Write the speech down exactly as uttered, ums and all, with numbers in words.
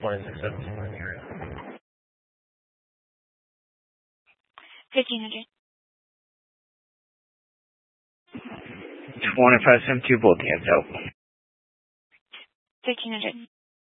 twenty-six seventeen in the area. fifteen hundred. twenty-five seventy-two, both hands out. thirteen hundred.